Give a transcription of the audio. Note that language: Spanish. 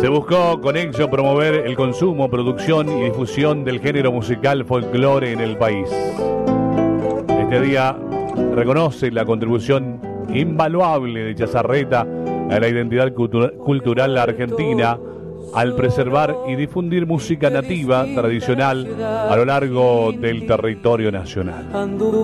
Se buscó con ello promover el consumo, producción y difusión del género musical folclore en el país. Este día reconoce la contribución invaluable de Chazarreta a la identidad cultural argentina al preservar y difundir música nativa tradicional a lo largo del territorio nacional.